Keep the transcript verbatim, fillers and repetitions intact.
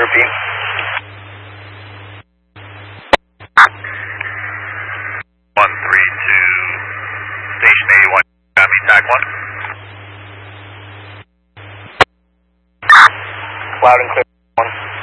team. one three two, station eighty-one, copy, TAC one. Loud and clear.